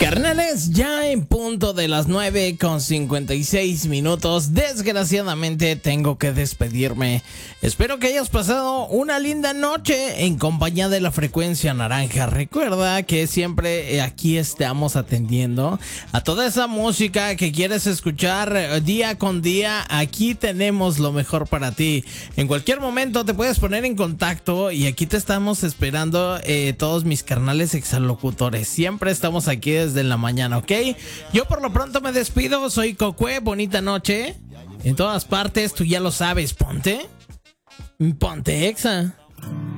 Carnales, ya en punto de las 9:56. Desgraciadamente tengo que despedirme. Espero que hayas pasado una linda noche en compañía de la Frecuencia Naranja. Recuerda que siempre aquí estamos atendiendo a toda esa música que quieres escuchar día con día. Aquí tenemos lo mejor para ti. En cualquier momento te puedes poner en contacto y aquí te estamos esperando, todos mis carnales exalocutores. Siempre estamos aquí desde la mañana, ¿ok? Yo por lo pronto me despido, soy Cocue, bonita noche. En todas partes, tú ya lo sabes, ponte Exa.